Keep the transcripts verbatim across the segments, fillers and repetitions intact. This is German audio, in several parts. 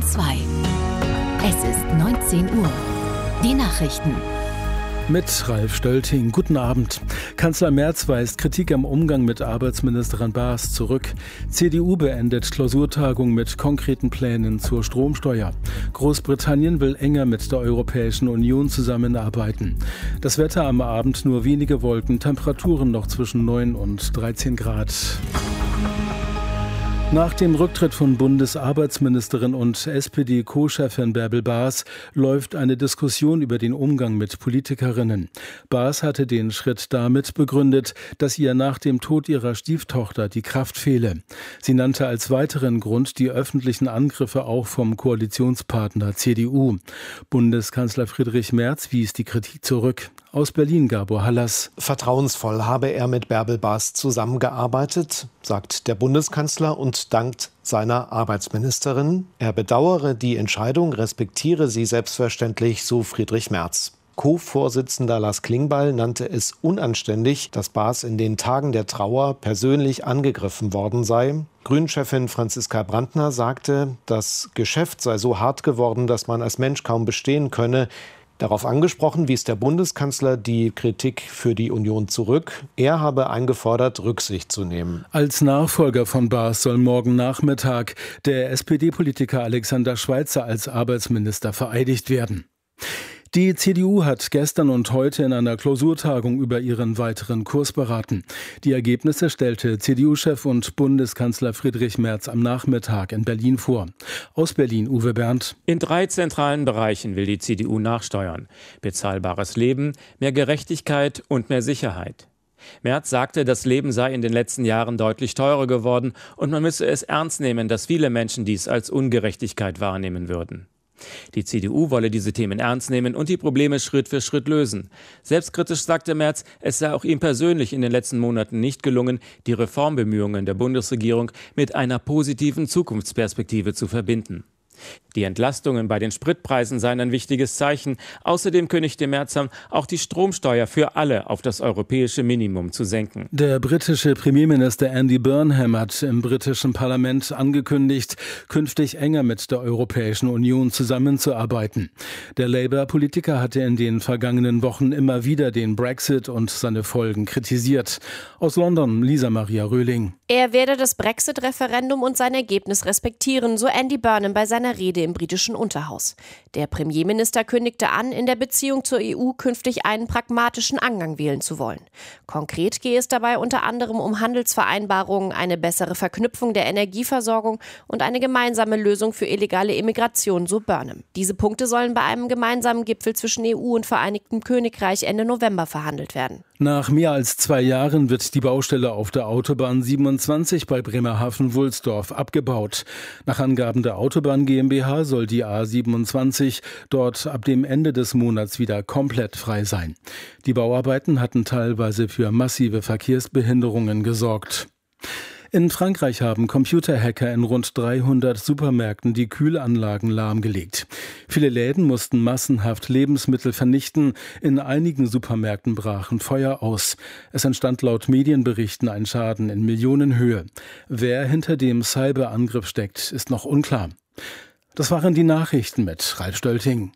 zwei. Es ist neunzehn Uhr. Die Nachrichten. Mit Ralf Stölting. Guten Abend. Kanzler Merz weist Kritik am Umgang mit Arbeitsministerin Baas zurück. C D U beendet Klausurtagung mit konkreten Plänen zur Stromsteuer. Großbritannien will enger mit der Europäischen Union zusammenarbeiten. Das Wetter am Abend nur wenige Wolken, Temperaturen noch zwischen neun und dreizehn Grad. Nach dem Rücktritt von Bundesarbeitsministerin und S P D-Co-Chefin Bärbel Baas läuft eine Diskussion über den Umgang mit Politikerinnen. Baas hatte den Schritt damit begründet, dass ihr nach dem Tod ihrer Stieftochter die Kraft fehle. Sie nannte als weiteren Grund die öffentlichen Angriffe auch vom Koalitionspartner C D U. Bundeskanzler Friedrich Merz wies die Kritik zurück. Aus Berlin Gabor Hallas. Vertrauensvoll habe er mit Bärbel Baas zusammengearbeitet, sagt der Bundeskanzler und dankt seiner Arbeitsministerin. Er bedauere die Entscheidung, respektiere sie selbstverständlich, so Friedrich Merz. Co-Vorsitzender Lars Klingbeil nannte es unanständig, dass Baas in den Tagen der Trauer persönlich angegriffen worden sei. Grünen-Chefin Franziska Brandner sagte, das Geschäft sei so hart geworden, dass man als Mensch kaum bestehen könne. Darauf angesprochen wies der Bundeskanzler die Kritik für die Union zurück. Er habe eingefordert, Rücksicht zu nehmen. Als Nachfolger von Baas soll morgen Nachmittag der S P D-Politiker Alexander Schweitzer als Arbeitsminister vereidigt werden. Die C D U hat gestern und heute in einer Klausurtagung über ihren weiteren Kurs beraten. Die Ergebnisse stellte C D U-Chef und Bundeskanzler Friedrich Merz am Nachmittag in Berlin vor. Aus Berlin Uwe Berndt. In drei zentralen Bereichen will die C D U nachsteuern. Bezahlbares Leben, mehr Gerechtigkeit und mehr Sicherheit. Merz sagte, das Leben sei in den letzten Jahren deutlich teurer geworden und man müsse es ernst nehmen, dass viele Menschen dies als Ungerechtigkeit wahrnehmen würden. Die C D U wolle diese Themen ernst nehmen und die Probleme Schritt für Schritt lösen. Selbstkritisch sagte Merz, es sei auch ihm persönlich in den letzten Monaten nicht gelungen, die Reformbemühungen der Bundesregierung mit einer positiven Zukunftsperspektive zu verbinden. Die Entlastungen bei den Spritpreisen seien ein wichtiges Zeichen. Außerdem kündigte Merz an, auch die Stromsteuer für alle auf das europäische Minimum zu senken. Der britische Premierminister Andy Burnham hat im britischen Parlament angekündigt, künftig enger mit der Europäischen Union zusammenzuarbeiten. Der Labour-Politiker hatte in den vergangenen Wochen immer wieder den Brexit und seine Folgen kritisiert. Aus London Lisa Maria Röhling. Er werde das Brexit-Referendum und sein Ergebnis respektieren, so Andy Burnham bei seiner Rede im britischen Unterhaus. Der Premierminister kündigte an, in der Beziehung zur E U künftig einen pragmatischen Angang wählen zu wollen. Konkret gehe es dabei unter anderem um Handelsvereinbarungen, eine bessere Verknüpfung der Energieversorgung und eine gemeinsame Lösung für illegale Immigration, so Burnham. Diese Punkte sollen bei einem gemeinsamen Gipfel zwischen E U und Vereinigtem Königreich Ende November verhandelt werden. Nach mehr als zwei Jahren wird die Baustelle auf der Autobahn siebenundzwanzig bei Bremerhaven-Wulsdorf abgebaut. Nach Angaben der Autobahn GmbH soll die A siebenundzwanzig dort ab dem Ende des Monats wieder komplett frei sein. Die Bauarbeiten hatten teilweise für massive Verkehrsbehinderungen gesorgt. In Frankreich haben Computerhacker in rund dreihundert Supermärkten die Kühlanlagen lahmgelegt. Viele Läden mussten massenhaft Lebensmittel vernichten. In einigen Supermärkten brachen Feuer aus. Es entstand laut Medienberichten ein Schaden in Millionenhöhe. Wer hinter dem Cyberangriff steckt, ist noch unklar. Das waren die Nachrichten mit Ralf Stölting.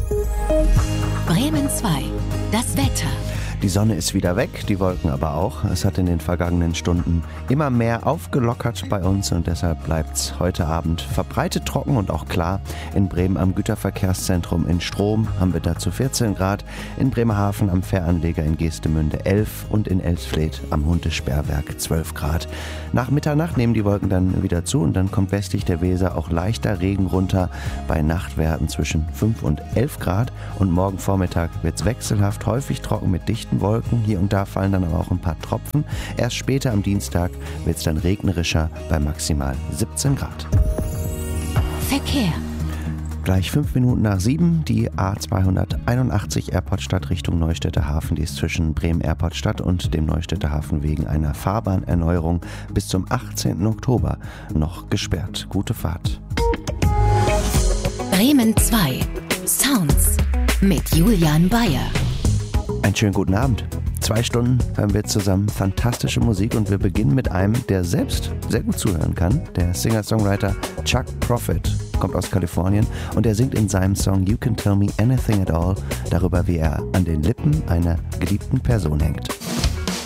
Bremen zwei. Das Wetter. Die Sonne ist wieder weg, die Wolken aber auch. Es hat in den vergangenen Stunden immer mehr aufgelockert bei uns und deshalb bleibt es heute Abend verbreitet trocken und auch klar. In Bremen am Güterverkehrszentrum in Strom haben wir dazu vierzehn Grad, in Bremerhaven am Fähranleger in Geestemünde elf und in Elsfleth am Hundesperrwerk zwölf Grad. Nach Mitternacht nehmen die Wolken dann wieder zu und dann kommt westlich der Weser auch leichter Regen runter bei Nachtwerten zwischen fünf und elf Grad und morgen Vormittag wird es wechselhaft, häufig trocken mit dichten Wolken. Hier und da fallen dann aber auch ein paar Tropfen. Erst später am Dienstag wird es dann regnerischer bei maximal siebzehn Grad. Verkehr. Gleich fünf Minuten nach sieben, die A zweihunderteinundachtzig Airportstadt Richtung Neustädter Hafen. Die ist zwischen Bremen-Airportstadt und dem Neustädter Hafen wegen einer Fahrbahnerneuerung bis zum achtzehnten Oktober noch gesperrt. Gute Fahrt. Bremen zwei. Sounds mit Julian Bayer. Einen schönen guten Abend. Zwei Stunden hören wir zusammen fantastische Musik und wir beginnen mit einem, der selbst sehr gut zuhören kann, der Singer-Songwriter Chuck Prophet. kommt aus Kalifornien und er singt in seinem Song You Can Tell Me Anything at All darüber, wie er an den Lippen einer geliebten Person hängt.